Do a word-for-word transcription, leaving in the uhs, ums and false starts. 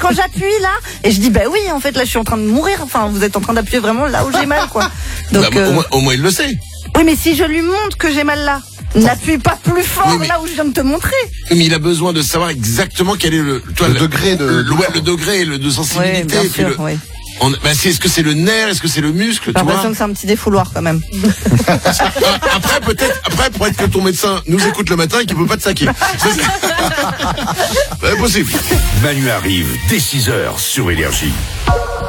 quand j'appuie là, et je dis bah oui, en fait là je suis en train de mourir. Enfin, vous êtes en train d'appuyer vraiment là où j'ai mal, quoi. Donc bah, euh... au, moins, au moins il le sait. Oui, mais si je lui montre que j'ai mal là, n'appuie pas plus fort oui, mais... là où je viens de te montrer. Mais il a besoin de savoir exactement quel est le, toi, le, le degré de, le, le, ouais, le degré le, de sensibilité. Oui, bien et puis sûr, le, oui. On, bah c'est, est-ce que c'est le nerf, est-ce que c'est le muscle, j'ai tu vois? l'impression que c'est un petit défouloir quand même. Après peut-être, après peut-être que ton médecin nous écoute le matin et qu'il peut pas te saquer. C'est possible. Manu arrive dès six heures sur Énergie.